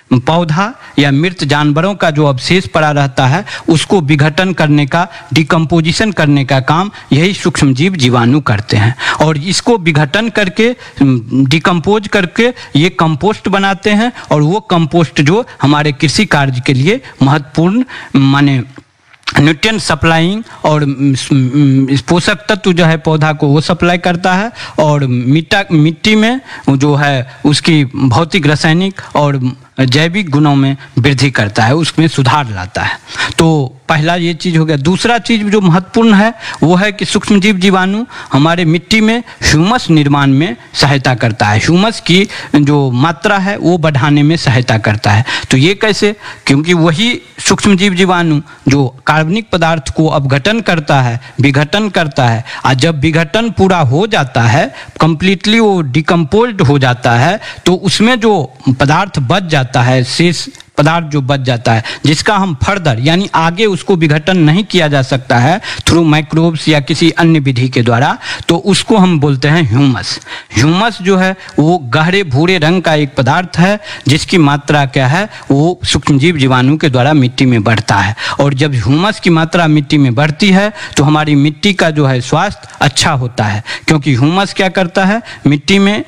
पौधा या मृत जानवरों का जो अवशेष पड़ा रहता है उसको विघटन करने का, डिकम्पोजिशन करने का काम यही सूक्ष्मजीव जीवाणु करते हैं। और इसको विघटन करके, डिकम्पोज करके ये कंपोस्ट बनाते हैं, और वो कंपोस्ट जो हमारे कृषि कार्य के लिए महत्वपूर्ण माने न्यूट्रिएंट सप्लाइंग और पोषक तत्व जो है पौधा को वो सप्लाई करता है, और मिट्टी में जो है उसकी भौतिक, रासायनिक और जैविक गुणों में वृद्धि करता है, उसमें सुधार लाता है। तो पहला ये चीज़ हो गया। दूसरा चीज़ जो महत्वपूर्ण है वो है कि सूक्ष्मजीव जीवाणु हमारे मिट्टी में ह्यूमस निर्माण में सहायता करता है, ह्यूमस की जो मात्रा है वो बढ़ाने में सहायता करता है। तो ये कैसे? क्योंकि वही सूक्ष्मजीव जीवाणु जो कार्बनिक पदार्थ को अपघटन करता है, विघटन करता है, और जब विघटन पूरा हो जाता है, कंप्लीटली वो डिकम्पोज्ड हो जाता है, तो उसमें जो पदार्थ बच जाता है, शेष पदार्थ जो बच जाता है, जिसका हम फर्दर यानी आगे उसको विघटन नहीं किया जा सकता है थ्रू माइक्रोब्स या किसी अन्य विधि के द्वारा, तो उसको हम बोलते हैं ह्यूमस। ह्यूमस जो है वो गहरे भूरे रंग का एक पदार्थ है, जिसकी मात्रा क्या है, वो सूक्ष्मजीव जीवाणु के द्वारा मिट्टी में बढ़ता है। और जब ह्यूमस की मात्रा मिट्टी में बढ़ती है तो हमारी मिट्टी का जो है स्वास्थ्य अच्छा होता है, क्योंकि ह्यूमस क्या करता है, मिट्टी में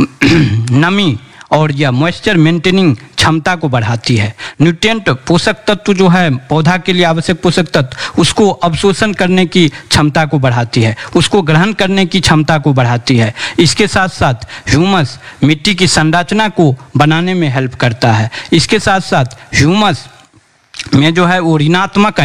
नमी और या मॉइस्चर मेंटेनिंग क्षमता को बढ़ाती है। न्यूट्रिएंट, पोषक तत्व जो है पौधा के लिए आवश्यक पोषक तत्व, उसको अवशोषण करने की क्षमता को बढ़ाती है, उसको ग्रहण करने की क्षमता को बढ़ाती है। इसके साथ साथ ह्यूमस मिट्टी की संरचना को बनाने में हेल्प करता है। इसके साथ साथ ह्यूमस में जो है वो ऋणात्मक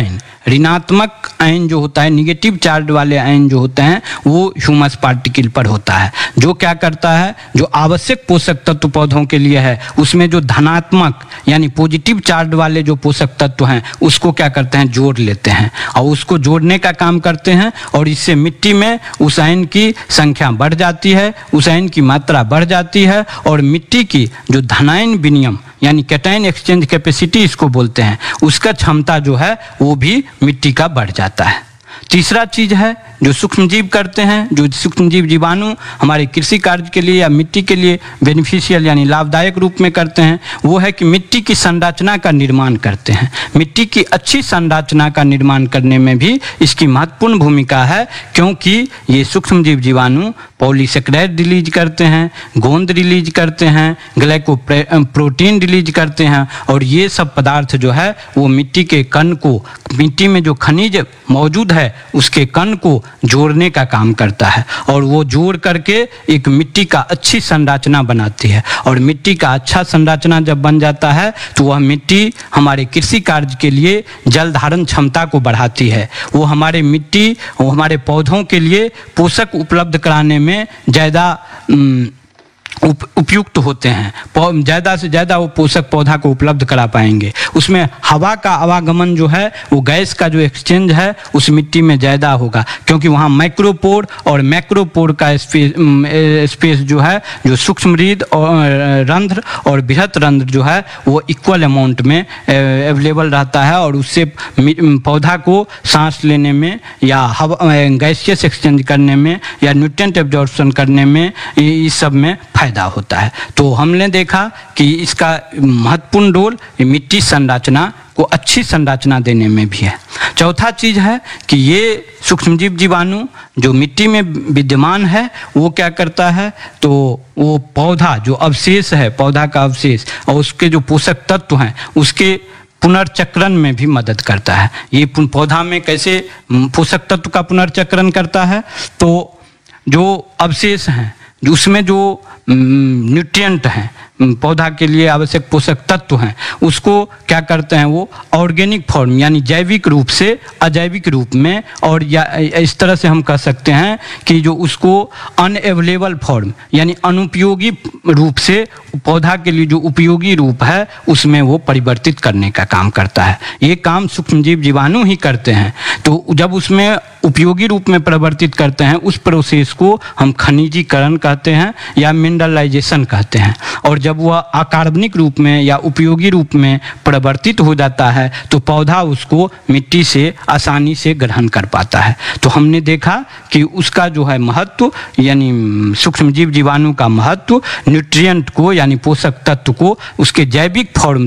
आयन जो होता है, निगेटिव चार्ज वाले आयन जो होते हैं, वो ह्यूमस पार्टिकल पर होता है, जो क्या करता है, जो आवश्यक पोषक तत्व पौधों के लिए है, उसमें जो धनात्मक यानी पॉजिटिव चार्ज वाले जो पोषक तत्व हैं उसको क्या करते हैं, जोड़ लेते हैं, और उसको जोड़ने का काम करते हैं। और इससे मिट्टी में उस आयन की संख्या बढ़ जाती है, उस आयन की मात्रा बढ़ जाती है, और मिट्टी की जो धनायन विनिमय यानी कैटायन एक्सचेंज कैपेसिटी इसको बोलते हैं, उसका क्षमता जो है वो भी मिट्टी का बढ़ जाता है। तीसरा चीज है जो सूक्ष्मजीव करते हैं, जो सूक्ष्मजीव जीवाणु हमारे कृषि कार्य के लिए या मिट्टी के लिए बेनिफिशियल यानी लाभदायक रूप में करते हैं, वो है कि मिट्टी की संरचना का निर्माण करते हैं। मिट्टी की अच्छी संरचना का निर्माण करने में भी इसकी महत्वपूर्ण भूमिका है, क्योंकि ये सूक्ष्मजीव जीवाणु पॉलीसेकेराइड रिलीज करते हैं, गोंद रिलीज करते हैं, ग्लाइकोप्रोटीन रिलीज करते हैं, और ये सब पदार्थ जो है वो मिट्टी के कण को, मिट्टी में जो खनिज मौजूद है उसके कण को जोड़ने का काम करता है, और वो जोड़ करके एक मिट्टी का अच्छी संरचना बनाती है। और मिट्टी का अच्छा संरचना जब बन जाता है तो वह मिट्टी हमारे कृषि कार्य के लिए जल धारण क्षमता को बढ़ाती है। वो हमारे पौधों के लिए पोषक उपलब्ध कराने में ज़्यादा उपयुक्त होते हैं, ज़्यादा से ज़्यादा वो पोषक पौधा को उपलब्ध करा पाएंगे। उसमें हवा का आवागमन जो है, वो गैस का जो एक्सचेंज है उस मिट्टी में ज़्यादा होगा, क्योंकि वहाँ माइक्रोपोर और मैक्रोपोर का स्पेस जो है, जो सूक्ष्म रंध्र और बृहत रंध्र जो है वो इक्वल अमाउंट में अवेलेबल रहता है, और उससे पौधा को सांस लेने में या गैसियस एक्सचेंज करने में या न्यूट्रिएंट एब्जॉर्प्शन करने में, इस सब में फायदा होता है। तो हमने देखा कि इसका महत्वपूर्ण रोल मिट्टी संरचना को अच्छी संरचना देने में भी है। चौथा चीज है कि ये सूक्ष्मजीव जीवाणु जो मिट्टी में विद्यमान है वो क्या करता है, तो वो पौधा जो अवशेष है, पौधा का अवशेष और उसके जो पोषक तत्व हैं उसके पुनर्चक्रण में भी मदद करता है। ये पौधा में कैसे पोषक तत्व का पुनर्चक्रण करता है, तो जो अवशेष हैं, उसमें जो न्यूट्रिएंट हैं, पौधा के लिए आवश्यक पोषक तत्व हैं, उसको क्या करते हैं, वो ऑर्गेनिक फॉर्म यानी जैविक रूप से अजैविक रूप में, और या इस तरह से हम कह सकते हैं कि जो उसको अनअवेलेबल फॉर्म यानी अनुपयोगी रूप से पौधा के लिए जो उपयोगी रूप है उसमें वो परिवर्तित करने का काम करता है। ये काम सूक्ष्मजीव जीवाणु ही करते हैं। तो जब उसमें उपयोगी रूप में परिवर्तित करते हैं, उस प्रोसेस को हम खनिजीकरण कहते हैं या मिनरलाइजेशन कहते हैं। और जब वह अकार्बनिक रूप में या उपयोगी रूप में परिवर्तित हो जाता है तो पौधा उसको मिट्टी से आसानी से ग्रहण कर पाता है। तो हमने देखा कि उसका जो है महत्व यानी सूक्ष्मजीव जीवाणु का महत्व न्यूट्रिएंट को यानी पोषक तत्व को उसके जैविक फॉर्म